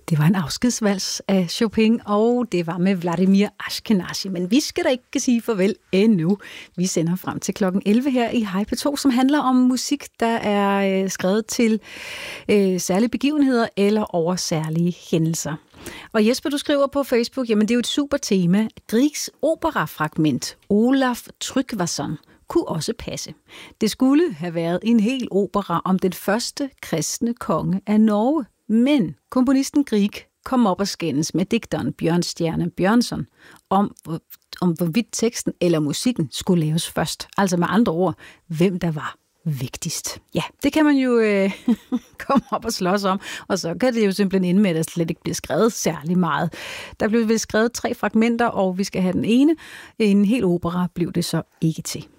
Det var en afskedsvals af Chopin, og det var med Vladimir Ashkenazy. Men vi skal da ikke sige farvel endnu. Vi sender frem til klokken 11 her i Hej P2, som handler om musik, der er skrevet til særlige begivenheder eller over særlige hændelser. Og Jesper, du skriver på Facebook, jamen det er jo et super tema. Griegs operafragment, Olaf Tryggvason, kunne også passe. Det skulle have været en hel opera om den første kristne konge af Norge. Men komponisten Grieg kom op og skændes med digteren Bjørnstjerne Bjørnson om hvorvidt teksten eller musikken skulle laves først. Altså med andre ord, hvem der var vigtigst. Ja, det kan man jo komme op og slås om, og så kan det jo simpelthen ende med, at der slet ikke bliver skrevet særlig meget. Der blev skrevet 3 fragmenter, og vi skal have den ene. En hel opera blev det så ikke til.